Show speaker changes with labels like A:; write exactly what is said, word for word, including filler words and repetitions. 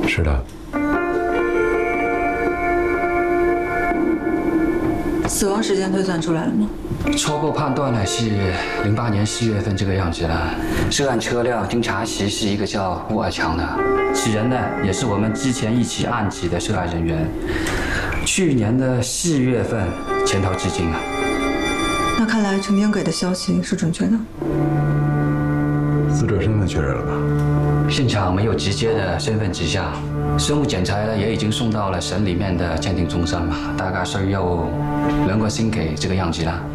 A: 是的。
B: 死亡时间推算出来了吗？
C: 初步判断呢是零八年四月份这个样子了。涉案车辆经查实是一个叫吴尔强的，此人呢也是我们之前一起案子的涉案人员。去年的四月份潜逃至今啊。
B: 那看来陈兵给的消息是准确的。
A: 死者身份确认了吧？
C: 现场没有直接的身份指向，生物检材呢也已经送到了省里面的鉴定中心嘛，大概是要两个星期这个样子了。